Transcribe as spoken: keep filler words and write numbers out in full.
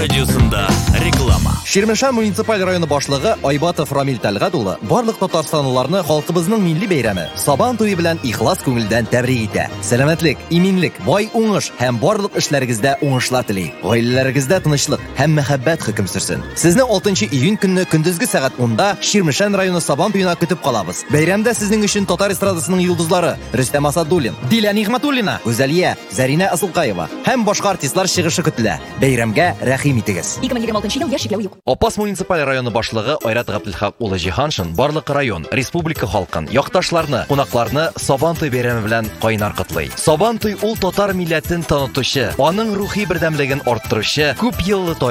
Радиосында реклама. Ширмешан муниципаль районы башлыгы Айбатов Рамил Тәлгат улы барлык татарстанлыларны халкыбызның милли бәйрәме Сабан туе белән ихлас күңелдән тәбрик итә. Сәламәтлек, иминлек, бай уңыш һәм барлык эшләрегездә уңышлар тели. Гаиләләрегездә тынычлык һәм мәхәббәт хөкем сөрсен. Сезне алтынчы июнь көнне көндезге сәгать унда Ширмешан районы Сабан туена көтеп калабыз. Бәйрәмдә сезнең өчен татар эстрадасының йолдызлары Рөстәм Асадуллин, Дилә Нигъмәтуллина, Гүзәлия, Зарина Асылкаева һәм башка артистлар чыгышы көтелә. Бәйрәмгә рәхим итегез. ике мең егерме алтынчы ел яшьлек юк. Апас муниципаль районы башлыгы Айрат Габделхак улы Җиһаншин барлык район, республика халкын, якташларны, кунакларны Сабан туй бәйрәме белән кайнар котлый. Сабан туй ул татар милләтен танытучы, аның рухи бердәмлеген арттыручы, күп еллы